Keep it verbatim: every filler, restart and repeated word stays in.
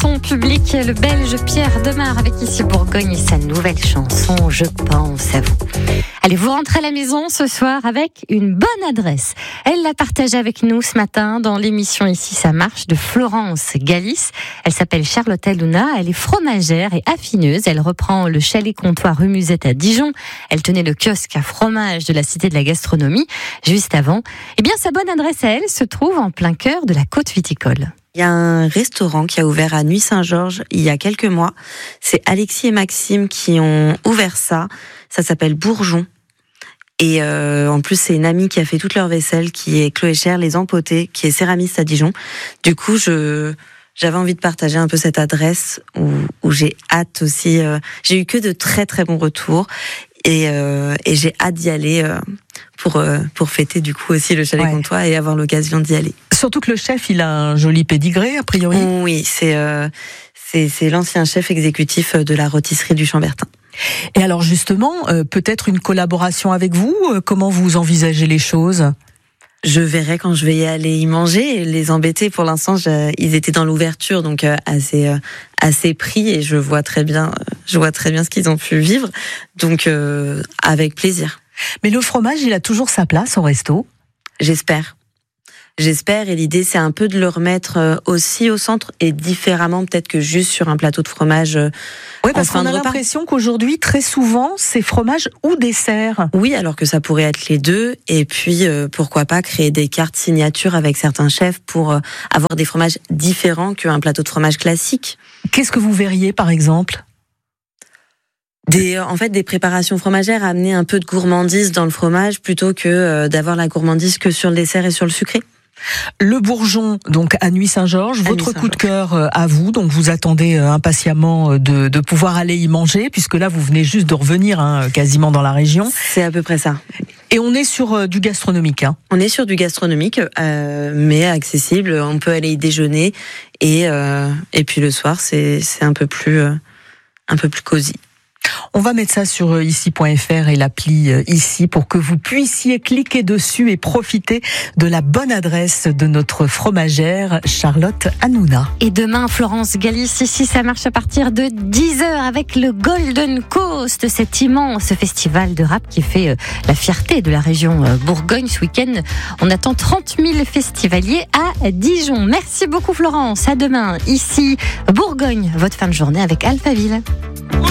son public, le Belge Pierre Demar avec Ici Bourgogne et sa nouvelle chanson Je pense à vous. Allez, vous rentrez à la maison ce soir avec une bonne adresse. Elle l'a partagée avec nous ce matin dans l'émission Ici ça marche de Florence Galis. Elle s'appelle Charlotte Alouna, elle est fromagère et affineuse. Elle reprend le chalet comptoir rue Musette à Dijon. Elle tenait le kiosque à fromage de la Cité de la Gastronomie juste avant. Eh bien, sa bonne adresse à elle se trouve en plein cœur de la côte viticole. Il y a un restaurant qui a ouvert à Nuits-Saint-Georges il y a quelques mois. C'est Alexis et Maxime qui ont ouvert ça. Ça s'appelle Bourgeon. Et euh, en plus, c'est une amie qui a fait toute leur vaisselle, qui est Chloé Cher, les Empotés, qui est céramiste à Dijon. Du coup, je j'avais envie de partager un peu cette adresse où, où j'ai hâte aussi. Euh, j'ai eu que de très très bons retours et, euh, et j'ai hâte d'y aller euh, pour euh, pour fêter du coup aussi le chalet Ouais. comtois et avoir l'occasion d'y aller. Surtout que le chef, il a un joli pédigré, a priori. Oui, c'est euh, c'est c'est l'ancien chef exécutif de la rôtisserie du Chambertin. Et alors justement, euh, peut-être une collaboration avec vous. euh, Comment vous envisagez les choses ? Je verrai quand je vais y aller y manger. Les embêter, pour l'instant, je, ils étaient dans l'ouverture, donc euh, assez euh, assez pris, et je vois très bien, euh, je vois très bien ce qu'ils ont pu vivre. Donc euh, avec plaisir. Mais le fromage, il a toujours sa place au resto. J'espère. J'espère, et l'idée c'est un peu de le remettre euh, aussi au centre et différemment peut-être que juste sur un plateau de fromage. Euh, Oui, parce en fin qu'on a de repas. l'impression qu'aujourd'hui, très souvent, c'est fromage ou dessert. Oui, alors que ça pourrait être les deux. Et puis, euh, pourquoi pas créer des cartes signatures avec certains chefs pour euh, avoir des fromages différents qu'un plateau de fromage classique. Qu'est-ce que vous verriez, par exemple ? Des, en fait, des préparations fromagères, amener un peu de gourmandise dans le fromage plutôt que euh, d'avoir la gourmandise que sur le dessert et sur le sucré. Le Bourgeon, donc à Nuits-Saint-Georges, À votre coup Nuits-Saint-Georges. de cœur euh, à vous, donc vous attendez euh, impatiemment euh, de, de pouvoir aller y manger, puisque là vous venez juste de revenir hein, quasiment dans la région. C'est à peu près ça. Et on est sur euh, du gastronomique. Hein. On est sur du gastronomique, euh, mais accessible. On peut aller y déjeuner et euh, et puis le soir, c'est c'est un peu plus euh, un peu plus cosy. On va mettre ça sur euh, ici point f r et l'appli euh, Ici pour que vous puissiez cliquer dessus et profiter de la bonne adresse de notre fromagère Charlotte Alouna. Et demain, Florence Galis, ici ça marche à partir de dix heures avec le Golden Coast, cet immense festival de rap qui fait euh, la fierté de la région euh, Bourgogne. Ce week-end, on attend trente mille festivaliers à Dijon. Merci beaucoup Florence, à demain. Ici Bourgogne, votre fin de journée avec Alphaville.